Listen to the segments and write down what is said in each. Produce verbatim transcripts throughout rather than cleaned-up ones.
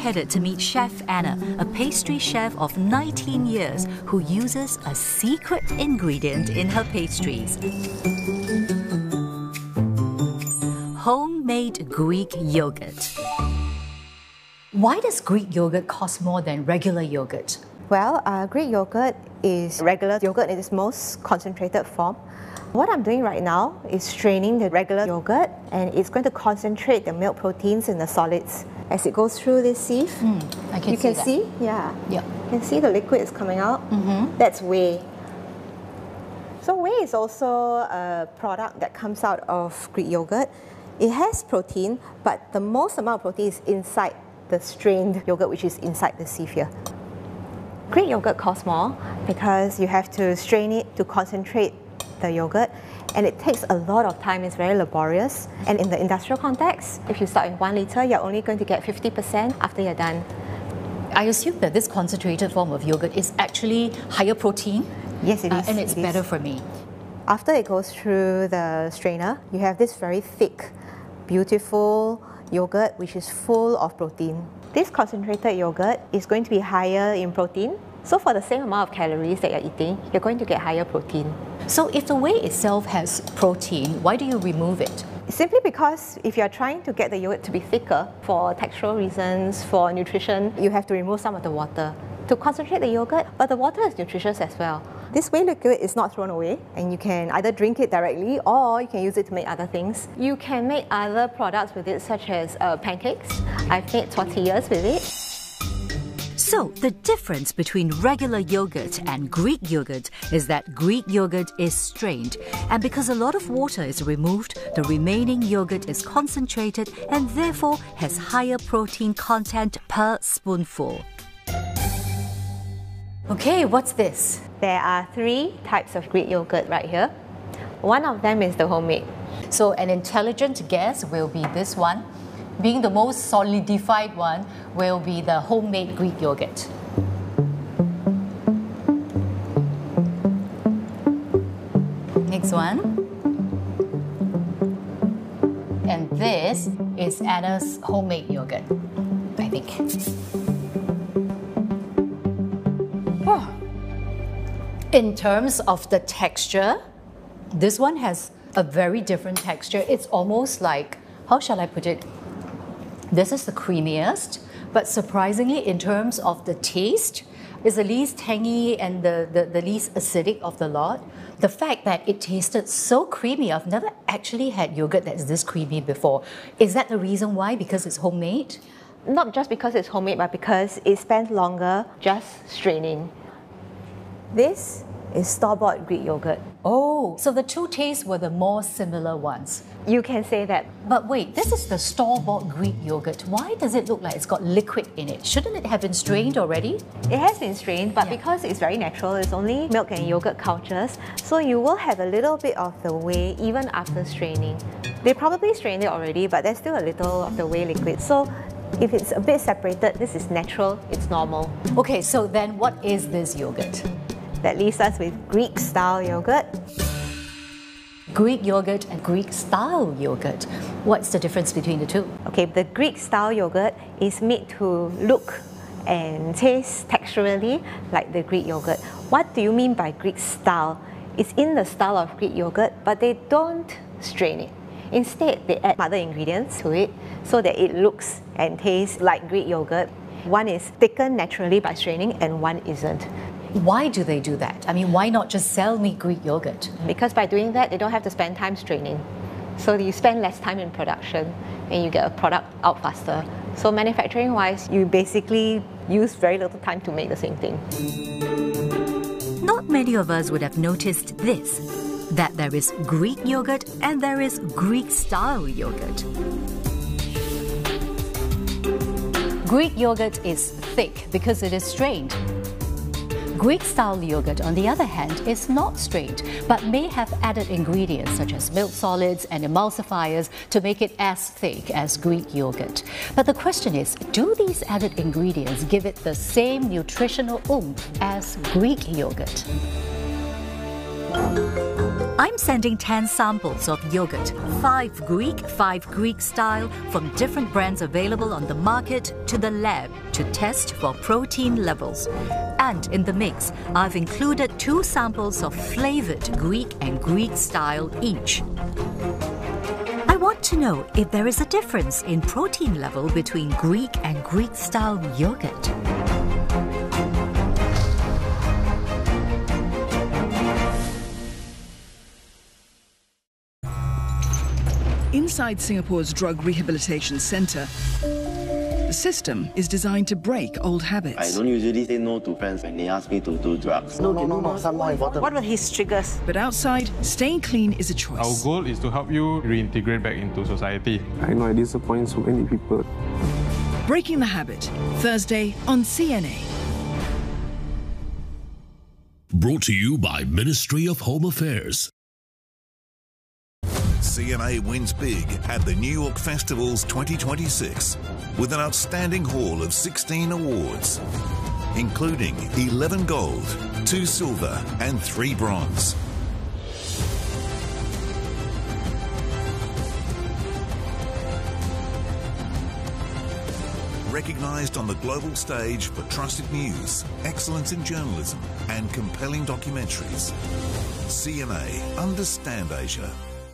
headed to meet Chef Anna, a pastry chef of nineteen years who uses a secret ingredient in her pastries. Homemade Greek yogurt. Why does Greek yogurt cost more than regular yogurt? Well, uh, Greek yogurt is regular yogurt in its most concentrated form. What I'm doing right now is straining the regular yogurt, and it's going to concentrate the milk proteins in the solids. As it goes through this sieve, Mm, I can you see can that. see, yeah, Yeah. you can see the liquid is coming out. Mm-hmm. That's whey. So whey is also a product that comes out of Greek yogurt. It has protein, but the most amount of protein is inside the strained yogurt, which is inside the sieve here. Greek yogurt costs more because you have to strain it to concentrate the yogurt, and it takes a lot of time. It's very laborious, and in the industrial context, if you start in one litre, you're only going to get fifty percent after you're done. I assume that this concentrated form of yogurt is actually higher protein. Yes, it uh, is. and it's it better is. for me. After it goes through the strainer, you have this very thick, beautiful yogurt which is full of protein. This concentrated yogurt is going to be higher in protein. So for the same amount of calories that you're eating, you're going to get higher protein. So if the whey itself has protein, why do you remove it? Simply because if you're trying to get the yogurt to be thicker for textural reasons, for nutrition, you have to remove some of the water to concentrate the yogurt, but the water is nutritious as well. This whey liquid is not thrown away, and you can either drink it directly or you can use it to make other things. You can make other products with it, such as uh, pancakes. I've made tortillas with it. So, the difference between regular yogurt and Greek yogurt is that Greek yogurt is strained, and because a lot of water is removed, the remaining yogurt is concentrated and therefore has higher protein content per spoonful. Okay, what's this? There are three types of Greek yogurt right here. One of them is the homemade. So, an intelligent guess will be this one. Being the most solidified one will be the homemade Greek yogurt. Next one. And this is Anna's homemade yogurt, I think. Oh. In terms of the texture, this one has a very different texture. It's almost like, how shall I put it? This is the creamiest, but surprisingly, in terms of the taste, is the least tangy and the, the, the least acidic of the lot. The fact that it tasted so creamy, I've never actually had yogurt that's this creamy before. Is that the reason why? Because it's homemade? Not just because it's homemade, but because it spends longer just straining. This is store-bought Greek yogurt. Oh, so the two tastes were the more similar ones. You can say that. But wait, this is the store-bought Greek yogurt. Why does it look like it's got liquid in it? Shouldn't it have been strained already? It has been strained, but Yeah. because it's very natural, it's only milk and yogurt cultures, so you will have a little bit of the whey even after straining. They probably strained it already, but there's still a little of the whey liquid. So if it's a bit separated, this is natural, it's normal. Okay, so then what is this yogurt? That leaves us with Greek-style yogurt. Greek yogurt and Greek-style yogurt. What's the difference between the two? Okay, the Greek-style yogurt is made to look and taste texturally like the Greek yogurt. What do you mean by Greek-style? It's in the style of Greek yogurt, but they don't strain it. Instead, they add other ingredients to it so that it looks and tastes like Greek yogurt. One is thickened naturally by straining and one isn't. Why do they do that? I mean, why not just sell me Greek yogurt? Because by doing that, they don't have to spend time straining. So you spend less time in production and you get a product out faster. So manufacturing-wise, you basically use very little time to make the same thing. Not many of us would have noticed this, that there is Greek yogurt and there is Greek-style yogurt. Greek yogurt is thick because it is strained. Greek-style yogurt, on the other hand, is not strained, but may have added ingredients such as milk solids and emulsifiers to make it as thick as Greek yogurt. But the question is, do these added ingredients give it the same nutritional oomph as Greek yogurt? I'm sending ten samples of yogurt, five Greek, five Greek style, from different brands available on the market to the lab to test for protein levels. And in the mix, I've included two samples of flavored Greek and Greek style each. I want to know if there is a difference in protein level between Greek and Greek style yogurt. Inside Singapore's Drug Rehabilitation Centre, the system is designed to break old habits. I don't usually say no to friends when they ask me to do drugs. No, no, no, no, some more important. What were his triggers? But outside, staying clean is a choice. Our goal is to help you reintegrate back into society. I know I disappoint so many people. Breaking the Habit, Thursday on C N A. Brought to you by Ministry of Home Affairs. C N A wins big at the New York Festivals twenty twenty-six with an outstanding haul of sixteen awards, including eleven gold, two silver and three bronze. Recognised on the global stage for trusted news, excellence in journalism and compelling documentaries. C N A, understand Asia.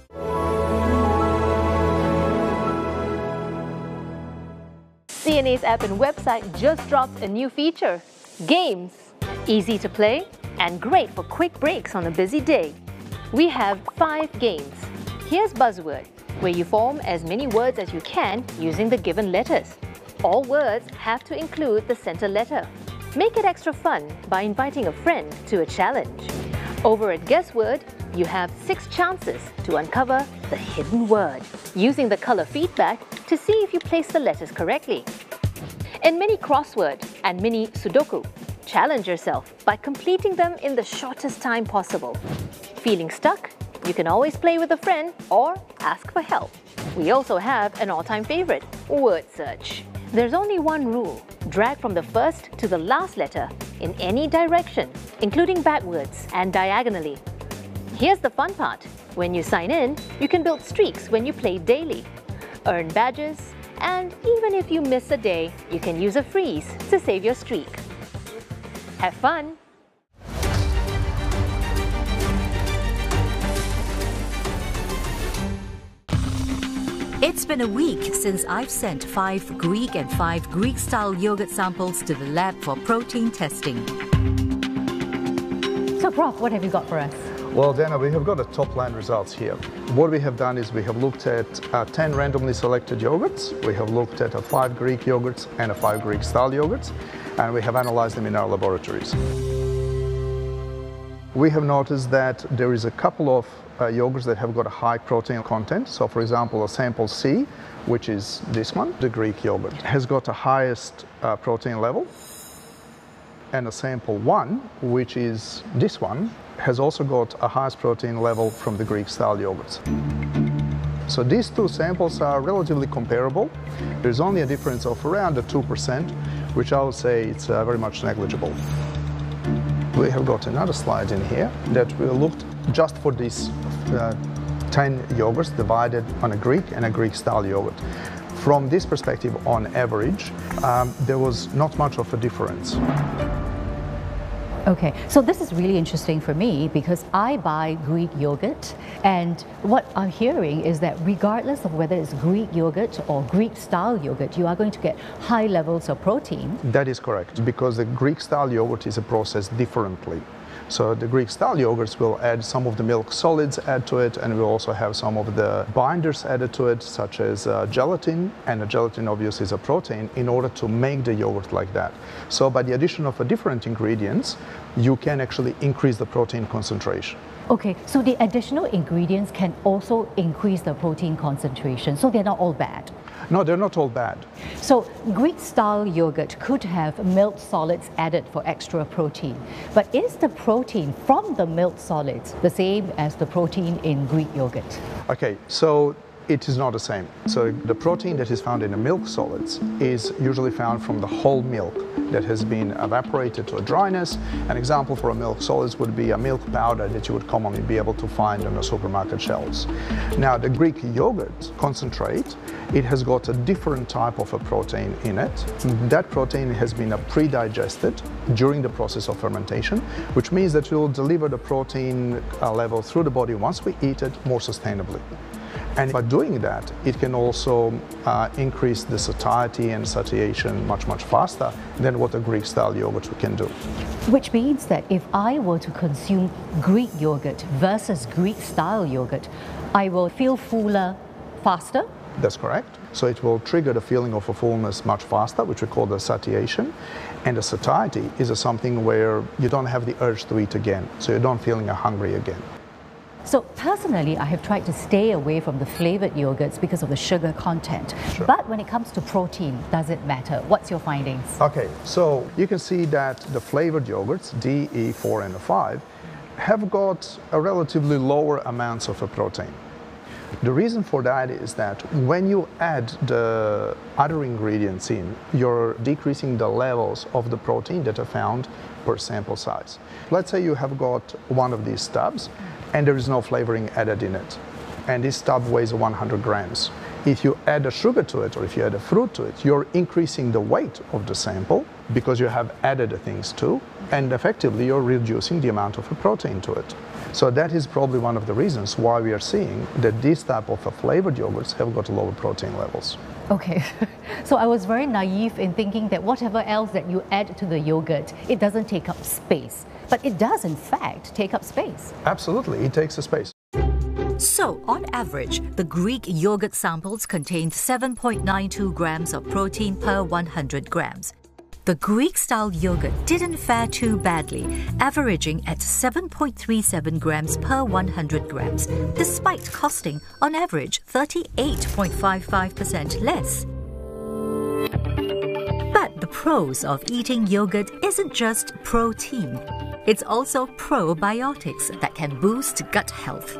C N A's app and website just dropped a new feature, Games. Easy to play and great for quick breaks on a busy day. We have five games. Here's Buzzword, where you form as many words as you can using the given letters. All words have to include the center letter. Make it extra fun by inviting a friend to a challenge. Over at Guessword, you have six chances to uncover the hidden word, using the color feedback to see if you place the letters correctly. In Mini Crossword and Mini Sudoku, challenge yourself by completing them in the shortest time possible. Feeling stuck? You can always play with a friend or ask for help. We also have an all-time favorite, Word Search. There's only one rule: drag from the first to the last letter in any direction, including backwards and diagonally. Here's the fun part. When you sign in, you can build streaks when you play daily, earn badges, and even if you miss a day, you can use a freeze to save your streak. Have fun! It's been a week since I've sent five Greek and five Greek-style yogurt samples to the lab for protein testing. So, Prof, what have you got for us? Well, Dana, we have got the top-line results here. What we have done is we have looked at uh, ten randomly selected yogurts. We have looked at uh, five Greek yogurts and uh, five Greek-style yogurts, and we have analyzed them in our laboratories. We have noticed that there is a couple of uh, yogurts that have got a high protein content. So, for example, a sample C, which is this one, the Greek yogurt, has got the highest uh, protein level. And a sample one, which is this one, has also got a highest protein level from the Greek-style yogurts. So these two samples are relatively comparable. There's only a difference of around two percent, which I would say it's uh, very much negligible. We have got another slide in here that we looked just for these uh, ten yogurts divided on a Greek and a Greek-style yogurt. From this perspective, on average, um, there was not much of a difference. Okay, so this is really interesting for me because I buy Greek yogurt, and what I'm hearing is that regardless of whether it's Greek yogurt or Greek-style yogurt, you are going to get high levels of protein. That is correct, because the Greek-style yogurt is processed differently. So the Greek-style yogurts will add some of the milk solids add to it, and we'll also have some of the binders added to it, such as uh, gelatin, and the gelatin obviously is a protein, in order to make the yogurt like that. So by the addition of a different ingredients, you can actually increase the protein concentration. Okay, so the additional ingredients can also increase the protein concentration, so they're not all bad. No, they're not all bad. So Greek-style yogurt could have milk solids added for extra protein. But is the protein from the milk solids the same as the protein in Greek yogurt? Okay, so it is not the same. So the protein that is found in the milk solids is usually found from the whole milk that has been evaporated to a dryness. An example for a milk solids would be a milk powder that you would commonly be able to find on the supermarket shelves. Now the Greek yogurt concentrate, it has got a different type of a protein in it. That protein has been pre-digested during the process of fermentation, which means that it will deliver the protein uh, level through the body once we eat it more sustainably. And by doing that, it can also uh, increase the satiety and satiation much, much faster than what a Greek-style yogurt can do. Which means that if I were to consume Greek yogurt versus Greek-style yogurt, I will feel fuller faster? That's correct. So it will trigger the feeling of a fullness much faster, which we call the satiation. And the satiety is a something where you don't have the urge to eat again, so you don't feeling hungry again. So personally, I have tried to stay away from the flavored yogurts because of the sugar content. Sure. But when it comes to protein, does it matter? What's your findings? Okay, so you can see that the flavored yogurts, D, E, four, and five, have got a relatively lower amounts of a protein. The reason for that is that when you add the other ingredients in, you're decreasing the levels of the protein that are found per sample size. Let's say you have got one of these tubs and there is no flavoring added in it. And this tub weighs one hundred grams. If you add a sugar to it or if you add a fruit to it, you're increasing the weight of the sample because you have added things too, and effectively you're reducing the amount of protein to it. So that is probably one of the reasons why we are seeing that this type of flavored yogurts have got lower protein levels. Okay, so I was very naive in thinking that whatever else that you add to the yogurt, it doesn't take up space. But it does, in fact, take up space. Absolutely, it takes a space. So, on average, the Greek yogurt samples contained seven point nine two grams of protein per one hundred grams. The Greek-style yogurt didn't fare too badly, averaging at seven point three seven grams per one hundred grams, despite costing, on average, thirty-eight point five five percent less. But the pros of eating yogurt isn't just protein. It's also probiotics that can boost gut health.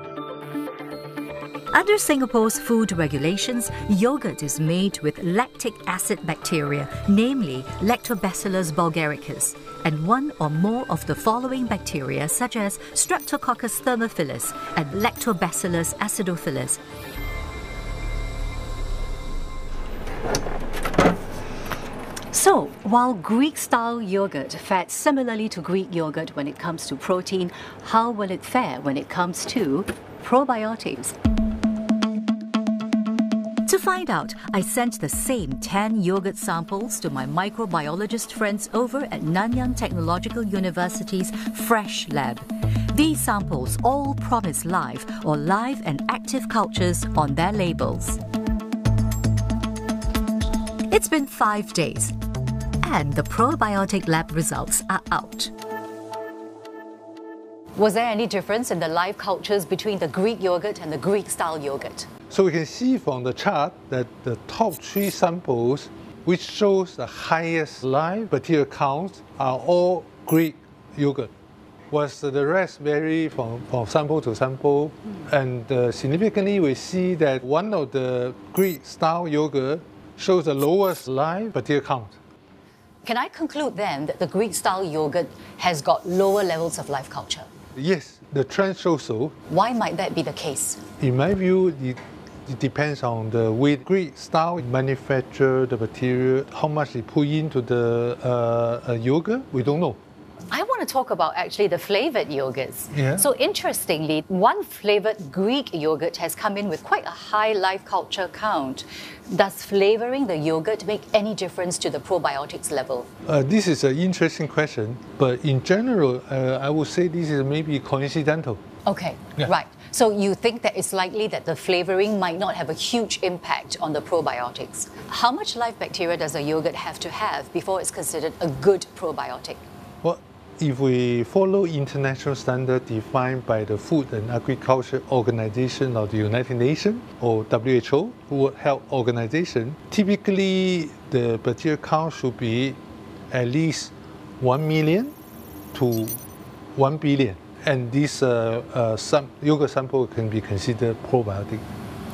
Under Singapore's food regulations, yogurt is made with lactic acid bacteria, namely Lactobacillus bulgaricus, and one or more of the following bacteria such as Streptococcus thermophilus and Lactobacillus acidophilus. So, while Greek-style yogurt fared similarly to Greek yogurt when it comes to protein, how will it fare when it comes to probiotics? To find out, I sent the same ten yogurt samples to my microbiologist friends over at Nanyang Technological University's Fresh Lab. These samples all promise live or live and active cultures on their labels. It's been five days, and the probiotic lab results are out. Was there any difference in the live cultures between the Greek yogurt and the Greek-style yogurt? So we can see from the chart that the top three samples, which shows the highest live bacterial counts, are all Greek yogurt. Was the rest vary from, from sample to sample? Mm. And uh, significantly, we see that one of the Greek-style yogurt shows the lowest live bacterial count. Can I conclude then that the Greek-style yogurt has got lower levels of live culture? Yes, the trend shows so. Why might that be the case? In my view, it, it depends on the way Greek-style manufacture the material, how much they put into the uh, uh, yogurt, we don't know. I want to talk about actually the flavored yogurts. Yeah. So interestingly, one flavored Greek yogurt has come in with quite a high live culture count. Does flavoring the yogurt make any difference to the probiotics level? Uh, this is an interesting question, but in general, uh, I would say this is maybe coincidental. Okay, yeah. Right. So you think that it's likely that the flavoring might not have a huge impact on the probiotics. How much live bacteria does a yogurt have to have before it's considered a good probiotic? Well, if we follow international standard defined by the Food and Agriculture Organization of the United Nations, or W H O, World Health Organization, typically the bacterial count should be at least one million to one billion. And this uh, uh, sam yogurt sample can be considered probiotic.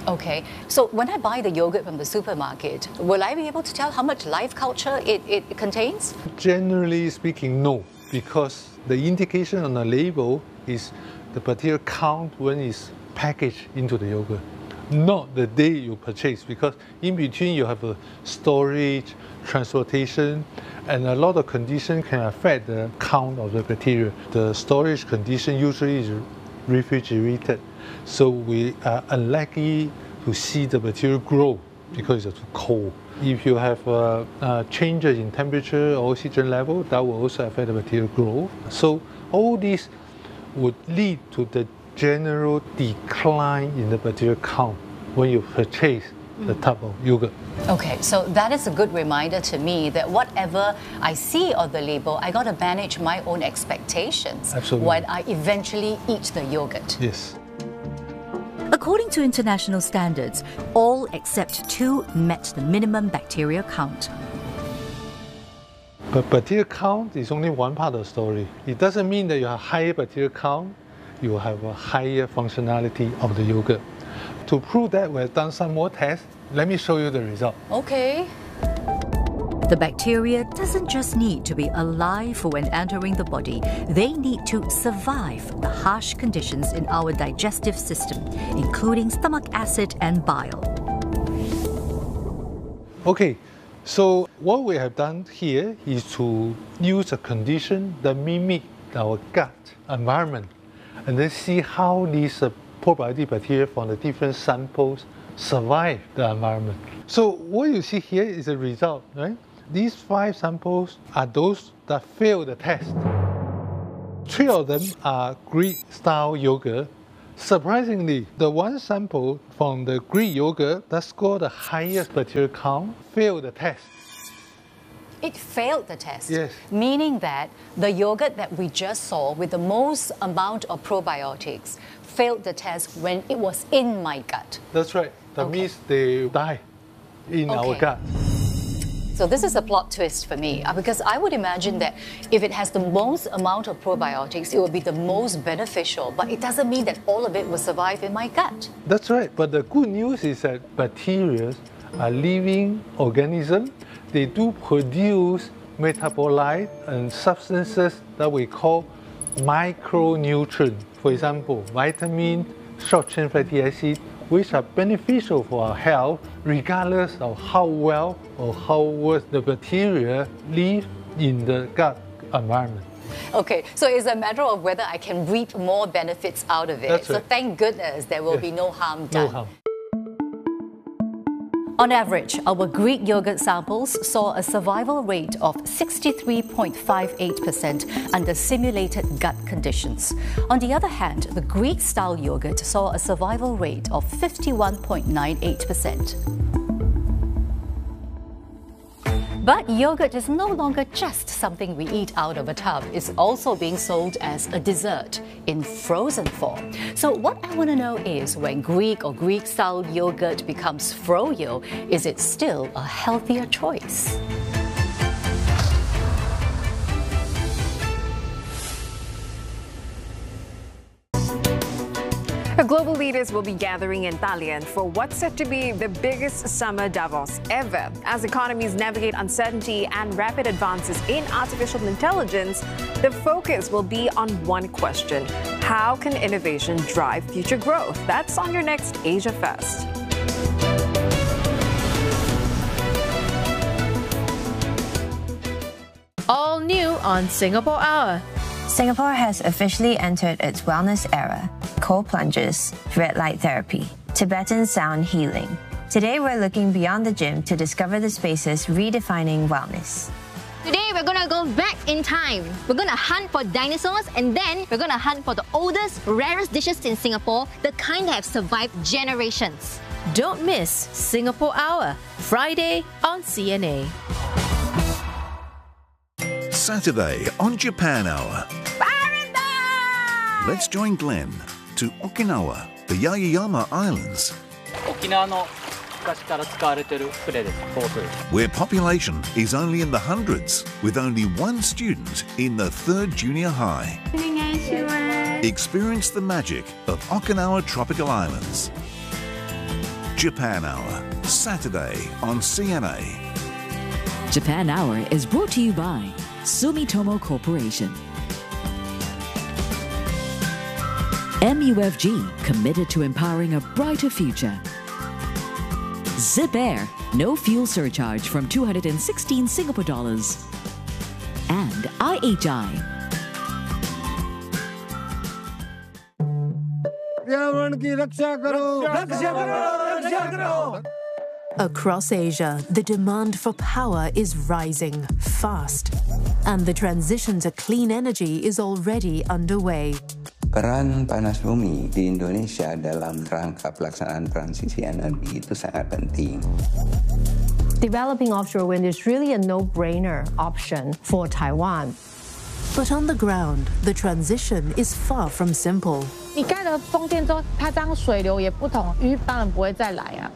Okay, so when I buy the yogurt from the supermarket, will I be able to tell how much live culture it, it contains? Generally speaking, no, because the indication on the label is the bacterial count when it's packaged into the yogurt, not the day you purchase, because in between you have a storage, transportation, and a lot of conditions can affect the count of the bacteria. The storage condition usually is refrigerated, so we are unlikely to see the bacteria grow because it's too cold. If you have a, a change in temperature or oxygen level, that will also affect the bacterial growth. So all this would lead to the general decline in the bacterial count when you purchase the tub of yogurt. Okay, so that is a good reminder to me that whatever I see on the label, I got to manage my own expectations Absolutely. when I eventually eat the yogurt. Yes. According to international standards, all except two met the minimum bacteria count. But bacterial count is only one part of the story. It doesn't mean that you have higher bacterial count, you will have a higher functionality of the yogurt. To prove that, we've done some more tests. Let me show you the result. Okay. The bacteria doesn't just need to be alive when entering the body, they need to survive the harsh conditions in our digestive system, including stomach acid and bile. Okay, so what we have done here is to use a condition that mimic our gut environment and then see how these uh, probiotic bacteria from the different samples survive the environment. So what you see here is a result, right? These five samples are those that fail the test. Three of them are Greek-style yogurt. Surprisingly, the one sample from the Greek yogurt that scored the highest bacterial count failed the test. It failed the test. Yes. Meaning that the yogurt that we just saw with the most amount of probiotics failed the test when it was in my gut. That's right. That Okay. means they die in our Okay. gut. So this is a plot twist for me, uh, because I would imagine that if it has the most amount of probiotics, it will be the most beneficial, but it doesn't mean that all of it will survive in my gut. That's right. But the good news is that bacteria are living organisms. They do produce metabolites and substances that we call micronutrients. For example, vitamin, short-chain fatty acid, which are beneficial for our health regardless of how well or how worse the bacteria live in the gut environment. Okay, so it's a matter of whether I can reap more benefits out of it. That's So right. thank goodness there will Yes. be no harm done. No harm. On average, our Greek yogurt samples saw a survival rate of sixty-three point five eight percent under simulated gut conditions. On the other hand, the Greek-style yogurt saw a survival rate of fifty-one point nine eight percent. But yogurt is no longer just something we eat out of a tub. It's also being sold as a dessert in frozen form. So what I want to know is, when Greek or Greek-style yogurt becomes froyo, is it still a healthier choice? The global leaders will be gathering in Tallinn for what's set to be the biggest summer Davos ever. As economies navigate uncertainty and rapid advances in artificial intelligence, the focus will be on one question: how can innovation drive future growth? That's on your next Asia Fest. All new on Singapore Hour. Singapore has officially entered its wellness era. Cold plunges, red light therapy, Tibetan sound healing. Today we're looking beyond the gym to discover the spaces redefining wellness. Today we're gonna go back in time. We're gonna hunt for dinosaurs, and then we're gonna hunt for the oldest, rarest dishes in Singapore, the kind that have survived generations. Don't miss Singapore Hour, Friday on C N A. Saturday on Japan Hour. Let's join Glenn to Okinawa, the Yaeyama Islands, 沖縄の昔から使われている船です。ボートです。 where population is only in the hundreds, with only one student in the third junior high. Experience the magic of Okinawa tropical islands. Japan Hour, Saturday on C N A. Japan Hour is brought to you by Sumitomo Corporation. M U F G, committed to empowering a brighter future. Zip Air, no fuel surcharge from two hundred sixteen Singapore dollars. And I H I. Across Asia, the demand for power is rising fast, and the transition to clean energy is already underway. Peran panas bumi di Indonesia dalam rangka pelaksanaan transisi energi itu sangat penting. Developing offshore wind is really a no-brainer option for Taiwan. But on the ground, the transition is far from simple. 你盖了风电之后，它这样水流也不同，鱼当然不会再来啊。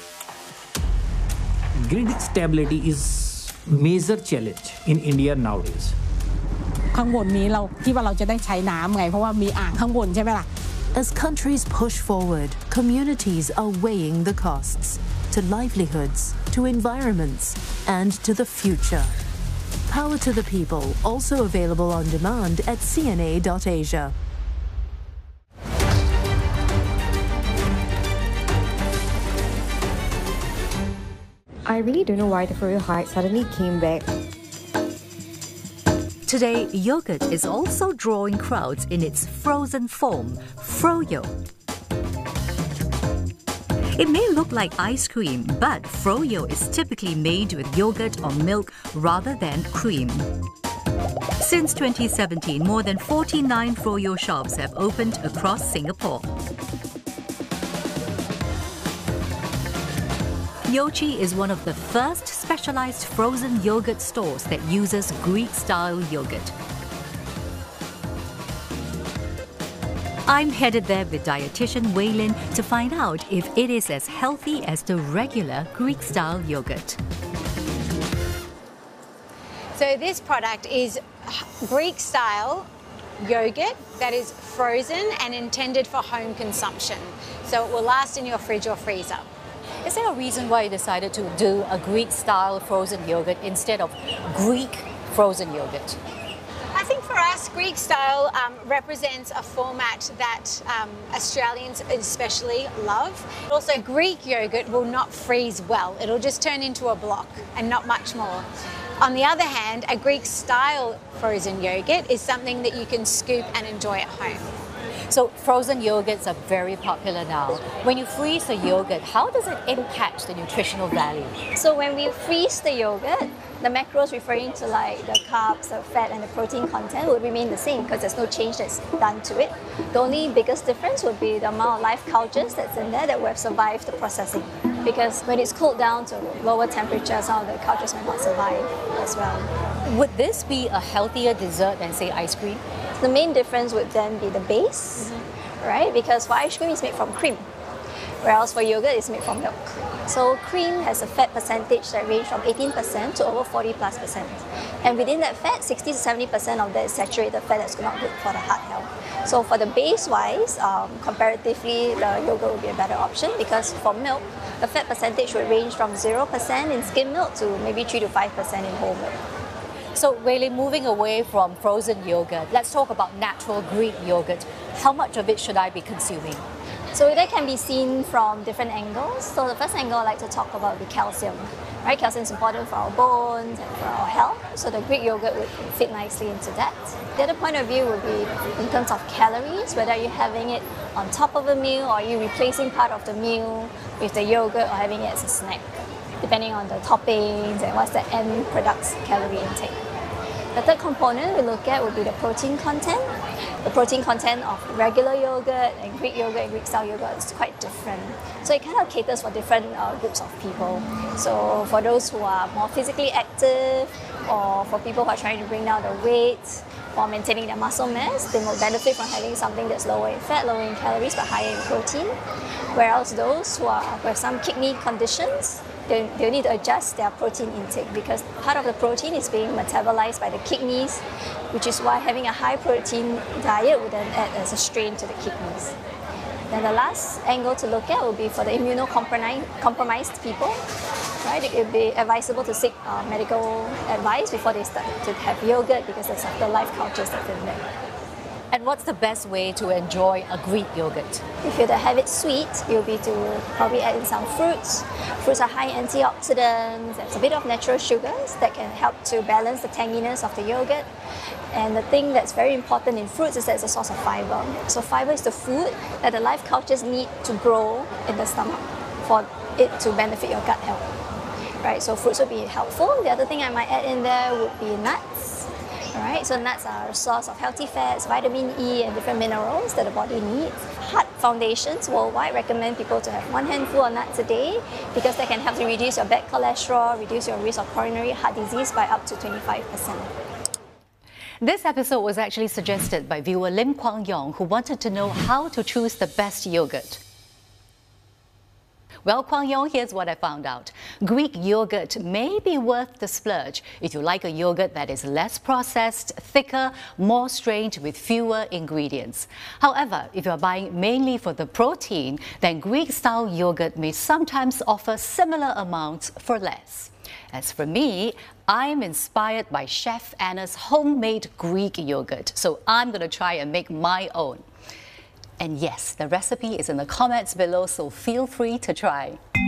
Grid stability is major challenge in India nowadays. ข้างบนนี้เราที่ว่าเราจะได้ใช้น้ำไงเพราะว่ามีอ่างข้างบนใช่ไหมล่ะ As countries push forward, communities are weighing the costs to livelihoods, to environments, and to the future. Power to the People, also available on demand at C N A dot asia. I really don't know why the Froyo hype suddenly came back. Today, yogurt is also drawing crowds in its frozen form, Froyo. It may look like ice cream, but Froyo is typically made with yogurt or milk rather than cream. Since twenty seventeen, more than forty-nine Froyo shops have opened across Singapore. Yochi is one of the first specialized frozen yogurt stores that uses Greek-style yogurt. I'm headed there with dietitian Wei Lin to find out if it is as healthy as the regular Greek-style yogurt. So this product is Greek-style yogurt that is frozen and intended for home consumption. So it will last in your fridge or freezer. Is there a reason why you decided to do a Greek-style frozen yogurt instead of Greek frozen yogurt? I think for us, Greek style um, represents a format that um, Australians especially love. Also, Greek yogurt will not freeze well. It'll just turn into a block and not much more. On the other hand, a Greek style frozen yogurt is something that you can scoop and enjoy at home. So frozen yogurts are very popular now. When you freeze the yogurt, how does it impact the nutritional value? So when we freeze the yogurt, the macros referring to like the carbs, the fat and the protein content would remain the same because there's no change that's done to it. The only biggest difference would be the amount of live cultures that's in there that would have survived the processing. Because when it's cooled down to lower temperatures, some of the cultures may not survive as well. Would this be a healthier dessert than, say, ice cream? The main difference would then be the base, mm-hmm. right? Because for ice cream, it's made from cream, whereas for yogurt, it's made from milk. So cream has a fat percentage that range from eighteen percent to over forty plus percent. And within that fat, sixty to seventy percent of that is saturated fat that's not good for the heart health. So for the base-wise, um, comparatively, the yogurt would be a better option because for milk, the fat percentage would range from zero percent in skim milk to maybe three to five percent in whole milk. So really moving away from frozen yogurt, let's talk about natural Greek yogurt. How much of it should I be consuming? So that can be seen from different angles. So the first angle I'd like to talk about would be calcium. Right? Calcium is important for our bones and for our health. So the Greek yogurt would fit nicely into that. The other point of view would be in terms of calories, whether you're having it on top of a meal or you're replacing part of the meal with the yogurt or having it as a snack, depending on the toppings and what's the end product's calorie intake. The third component we look at would be the protein content. The protein content of regular yogurt and Greek yogurt and Greek style yogurt is quite different. So it kind of caters for different uh, groups of people. So for those who are more physically active or for people who are trying to bring down the weight or maintaining their muscle mass, they will benefit from having something that's lower in fat, lower in calories but higher in protein. Whereas those who are who have some kidney conditions, They, they need to adjust their protein intake because part of the protein is being metabolized by the kidneys, which is why having a high protein diet would then add as a strain to the kidneys. Then the last angle to look at will be for the immunocompromised people. Right? It would be advisable to seek uh, medical advice before they start to have yogurt because of the life cultures that's in there. And what's the best way to enjoy a Greek yogurt? If you're to have it sweet, it will be to probably add in some fruits. Fruits are high antioxidants, there's a bit of natural sugars that can help to balance the tanginess of the yogurt. And the thing that's very important in fruits is that it's a source of fiber. So fiber is the food that the life cultures need to grow in the stomach for it to benefit your gut health. Right, so fruits would be helpful. The other thing I might add in there would be nuts. All right, so nuts are a source of healthy fats, vitamin E, and different minerals that the body needs. Heart foundations worldwide recommend people to have one handful of nuts a day because they can help to reduce your bad cholesterol, reduce your risk of coronary heart disease by up to twenty-five percent. This episode was actually suggested by viewer Lim Kwang Yong, who wanted to know how to choose the best yogurt. Well, Kwang Yong, here's what I found out. Greek yogurt may be worth the splurge if you like a yogurt that is less processed, thicker, more strained with fewer ingredients. However, if you're buying mainly for the protein, then Greek-style yogurt may sometimes offer similar amounts for less. As for me, I'm inspired by Chef Anna's homemade Greek yogurt, so I'm going to try and make my own. And yes, the recipe is in the comments below, so feel free to try.